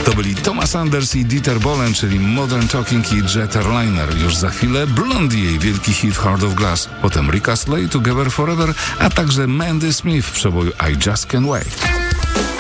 To byli Thomas Anders i Dieter Bohlen, czyli Modern Talking i Jet Airliner. Już za chwilę Blondie, jej wielki hit Heart of Glass. Potem Rick Astley, Together Forever, a także Mandy Smith w przeboju I Just Can't Wait.